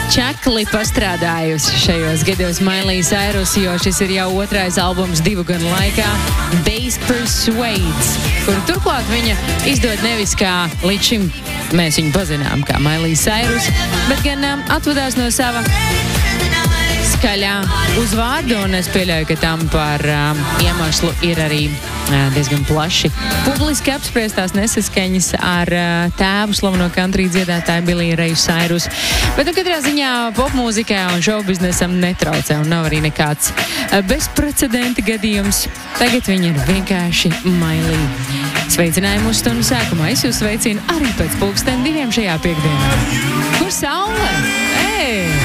čakli pastrādājusi šajos gados Miley Cyrus, jo šis ir jau otrais albums 2 gadu laikā, Bass Persuades, kuru turklāt viņa izdod nevis kā līdz šim mēs viņu pazinām kā Miley Cyrus, bet gan atvadās no sava skaļā uzvārdu, un es pieļauju, ka tam par iemeslu ir arī diezgan plaši publiski apspriestās nesaskaņas ar tēvu slaveno country dziedātāju Billie Ray Cyrus. Bet katrā ziņā popmūzikā un šovbiznesam netraucē un nav arī nekāds bezprecedenta gadījums. Tagad viņa ir vienkārši Miley. Sveicinājumu uz stundu sākumā. Es jūs sveicinu arī pēc 12:00 šajā piekdienā. Kur saule? Ei!